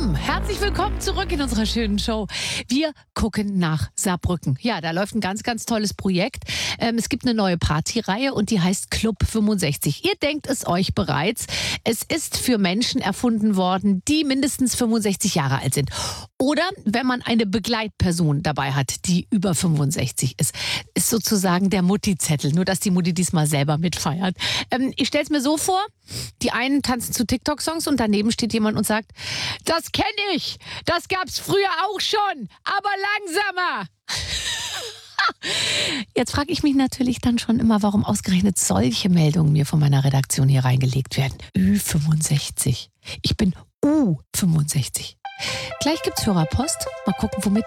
Herzlich willkommen zurück in unserer schönen Show. Wir gucken nach Saarbrücken. Ja, da läuft ein ganz, ganz tolles Projekt. Es gibt eine neue Partyreihe und die heißt Club 65. Ihr denkt es euch bereits. Es ist für Menschen erfunden worden, die mindestens 65 Jahre alt sind. Oder wenn man eine Begleitperson dabei hat, die über 65 ist. Ist sozusagen der Mutti-Zettel, nur dass die Mutti diesmal selber mitfeiert. Ich stelle es mir so vor, die einen tanzen zu TikTok-Songs und daneben steht jemand und sagt, das kenne ich, das gab's früher auch schon, aber langsamer. Jetzt frage ich mich natürlich dann schon immer, warum ausgerechnet solche Meldungen mir von meiner Redaktion hier reingelegt werden. Ü65. Ich bin U65. Gleich gibt's Hörerpost. Mal gucken, womit